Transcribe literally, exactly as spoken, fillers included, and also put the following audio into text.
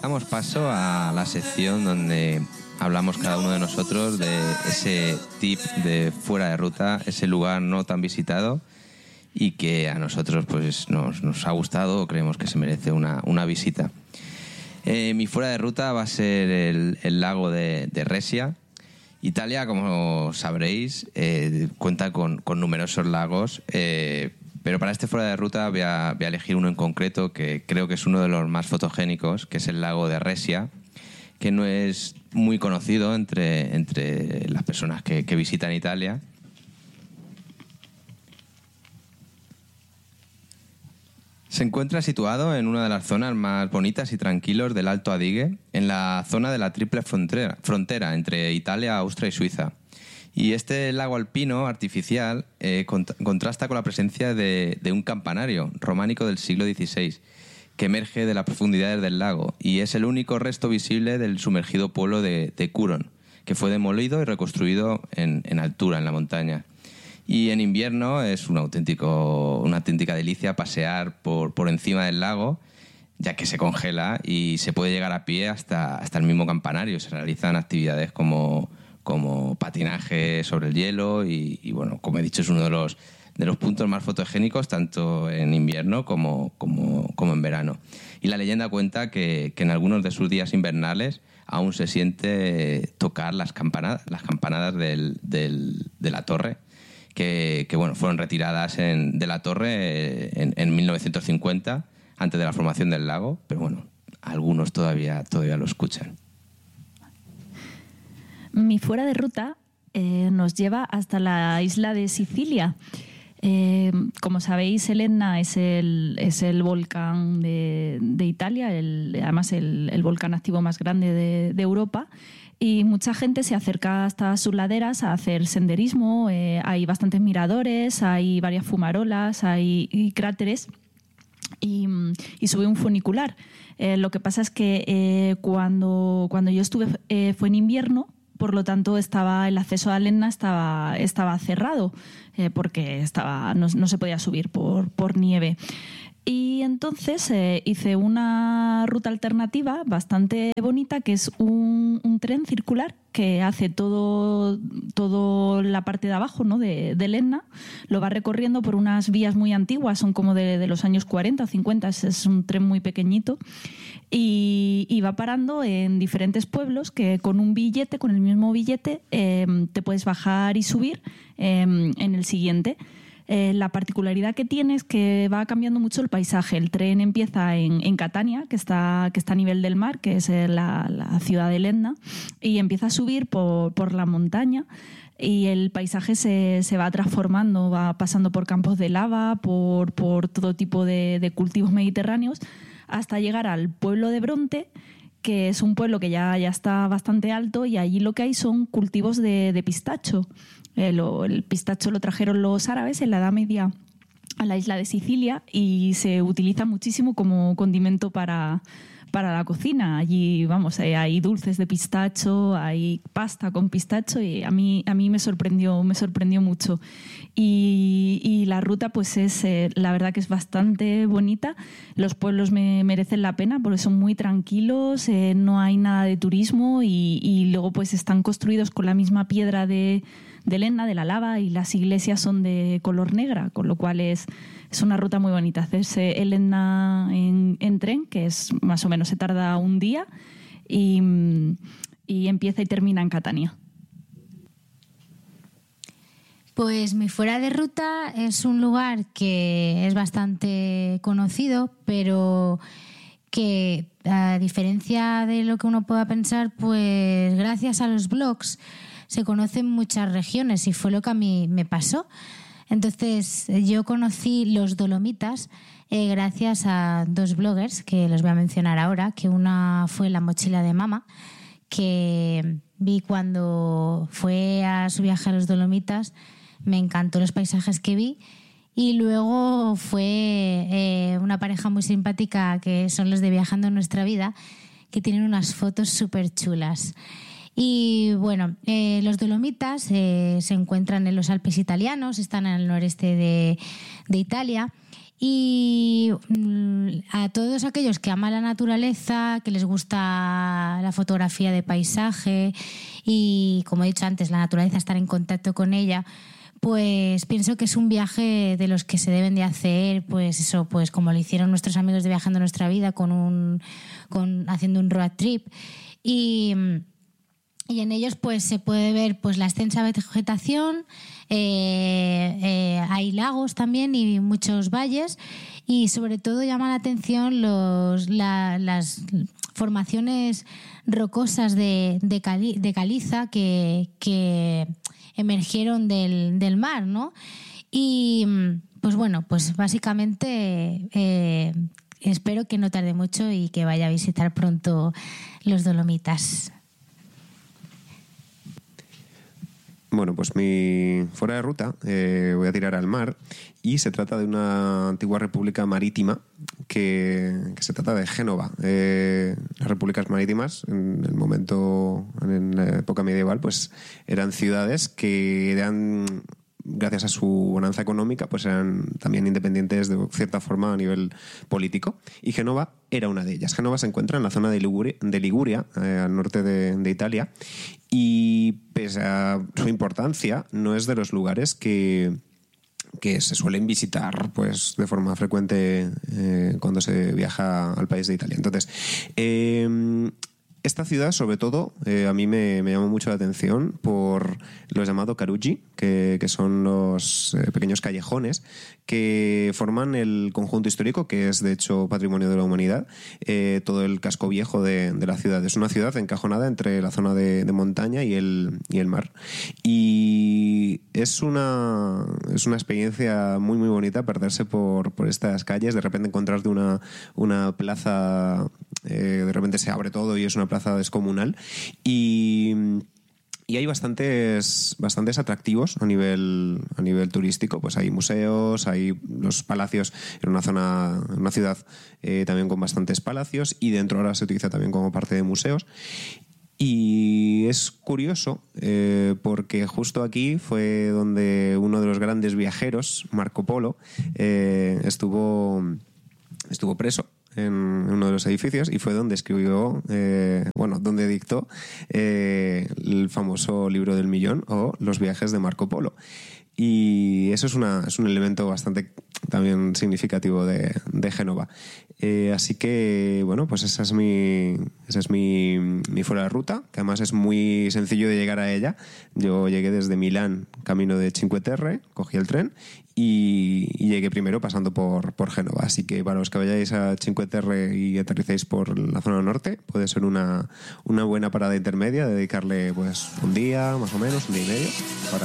damos paso a la sección donde hablamos cada uno de nosotros de ese tip de fuera de ruta, ese lugar no tan visitado y que a nosotros pues nos, nos ha gustado o creemos que se merece una, una visita. Eh, mi fuera de ruta va a ser el, el lago de, de Resia. Italia, como sabréis, eh, cuenta con, con numerosos lagos, eh, pero para este fuera de ruta voy a, voy a elegir uno en concreto que creo que es uno de los más fotogénicos, que es el lago de Resia, que no es muy conocido entre, entre las personas que, que visitan Italia. Se encuentra situado en una de las zonas más bonitas y tranquilos del Alto Adige, en la zona de la triple frontera, frontera entre Italia, Austria y Suiza. Y este lago alpino artificial eh, cont- contrasta con la presencia de, de un campanario románico del siglo dieciséis que emerge de las profundidades del lago y es el único resto visible del sumergido pueblo de, de Curon, que fue demolido y reconstruido en, en altura, en la montaña. Y en invierno es un auténtico, una auténtica delicia pasear por, por encima del lago, ya que se congela y se puede llegar a pie hasta, hasta el mismo campanario. Se realizan actividades como, como patinaje sobre el hielo y, y, bueno, como he dicho, es uno de los, de los puntos más fotogénicos tanto en invierno como, como, como en verano. Y la leyenda cuenta que, que en algunos de sus días invernales aún se siente tocar las campanadas, las campanadas del, del, de la torre, que, que bueno, fueron retiradas en, de la torre en, en mil novecientos cincuenta, antes de la formación del lago, pero bueno, algunos todavía, todavía lo escuchan. Mi fuera de ruta eh, nos lleva hasta la isla de Sicilia. Eh, como sabéis, el Etna es el, es el volcán de, de Italia, el, además el, el volcán activo más grande de, de Europa. Y mucha gente se acerca hasta sus laderas a hacer senderismo. Eh, hay bastantes miradores, hay varias fumarolas, hay y cráteres y, y sube un funicular. Eh, lo que pasa es que eh, cuando, cuando yo estuve eh, fue en invierno, por lo tanto estaba el acceso al Etna estaba, estaba cerrado eh, porque estaba, no, no se podía subir por, por nieve. Y entonces eh, hice una ruta alternativa bastante bonita, que es un, un tren circular que hace todo, todo la parte de abajo, ¿no?, de, del Etna. Lo va recorriendo por unas vías muy antiguas, son como de, de los años cuarenta o cincuenta, es, es un tren muy pequeñito. Y, y va parando en diferentes pueblos que con un billete, con el mismo billete, eh, te puedes bajar y subir eh, en el siguiente. Eh, la particularidad que tiene es que va cambiando mucho el paisaje. El tren empieza en, en Catania, que está, que está a nivel del mar, que es la, la ciudad del Etna, y empieza a subir por, por la montaña y el paisaje se, se va transformando, va pasando por campos de lava, por, por todo tipo de, de cultivos mediterráneos, hasta llegar al pueblo de Bronte, que es un pueblo que ya, ya está bastante alto y allí lo que hay son cultivos de, de pistacho. Eh, lo, el pistacho lo trajeron los árabes en la Edad Media a la isla de Sicilia y se utiliza muchísimo como condimento para, para la cocina. Allí, vamos, eh, hay dulces de pistacho, hay pasta con pistacho y a mí, a mí me sorprendió, me sorprendió mucho. Y, y la ruta, pues es, eh, la verdad que es bastante bonita. Los pueblos me merecen la pena porque son muy tranquilos, eh, no hay nada de turismo y, y luego pues están construidos con la misma piedra de del Etna, de la lava, y las iglesias son de color negra, con lo cual es, es una ruta muy bonita. Hacerse el Etna en, en tren, que es más o menos se tarda un día, y, y empieza y termina en Catania. Pues mi fuera de ruta es un lugar que es bastante conocido, pero que a diferencia de lo que uno pueda pensar, pues gracias a los blogs se conocen muchas regiones y fue lo que a mí me pasó. Entonces yo conocí los Dolomitas eh, gracias a dos bloggers que los voy a mencionar ahora, que una fue La Mochila de Mama, que vi cuando fue a su viaje a los Dolomitas, me encantó los paisajes que vi. Y luego fue eh, una pareja muy simpática que son los de Viajando en Nuestra Vida, que tienen unas fotos súper chulas. Y bueno, eh, los Dolomitas eh, se encuentran en los Alpes italianos, están en el noreste de, de Italia Y a todos aquellos que aman la naturaleza, que les gusta la fotografía de paisaje y, como he dicho antes, la naturaleza, estar en contacto con ella, pues pienso que es un viaje de los que se deben de hacer, pues eso, pues como lo hicieron nuestros amigos de Viajando Nuestra Vida, con un, con, haciendo un road trip. Y, y en ellos pues se puede ver pues la extensa vegetación. Eh, eh, hay lagos también y muchos valles, y sobre todo llama la atención los, la, las formaciones rocosas de, de, cali, de caliza que, que emergieron del, del mar, ¿no? Y pues bueno, pues básicamente eh, espero que no tarde mucho y que vaya a visitar pronto los Dolomitas. Bueno, pues mi fuera de ruta eh, voy a tirar al mar, y se trata de una antigua república marítima que, que se trata de Génova. Eh, las repúblicas marítimas en el momento, en la época medieval, pues eran ciudades que eran, gracias a su bonanza económica, pues eran también independientes de cierta forma a nivel político, y Génova era una de ellas. Génova se encuentra en la zona de Liguria, de Liguria eh, al norte de, de Italia, y pese a su importancia, no es de los lugares que, que se suelen visitar pues de forma frecuente eh, cuando se viaja al país de Italia. Entonces, eh, esta ciudad, sobre todo, eh, a mí me, me llamó mucho la atención por los llamados carugi, que, que son los eh, pequeños callejones que forman el conjunto histórico, que es de hecho patrimonio de la humanidad, eh, todo el casco viejo de, de la ciudad. Es una ciudad encajonada entre la zona de, de montaña y el, y el mar. Y es una, es una experiencia muy, muy bonita perderse por, por estas calles, de repente encontrarte una, una plaza, eh, de repente se abre todo y es una plaza descomunal, y... Y hay bastantes, bastantes atractivos a nivel, a nivel turístico. Pues hay museos, hay los palacios, en una zona, en una ciudad eh, también con bastantes palacios, y dentro ahora se utiliza también como parte de museos. Y es curioso eh, porque justo aquí fue donde uno de los grandes viajeros, Marco Polo, eh, estuvo, estuvo preso en uno de los edificios, y fue donde escribió, eh, bueno, donde dictó eh, el famoso libro del millón, o Los viajes de Marco Polo. Y eso es, una, es un elemento bastante también significativo de, de Génova. Eh, así que, bueno, pues esa es mi, esa es mi, mi fuera de ruta, que además es muy sencillo de llegar a ella. Yo llegué desde Milán, camino de Cinque Terre, cogí el tren y, y llegué primero pasando por, por Génova. Así que para los que vayáis a Cinque Terre y aterricéis por la zona norte, puede ser una, una buena parada intermedia, dedicarle pues un día, más o menos, un día y medio, para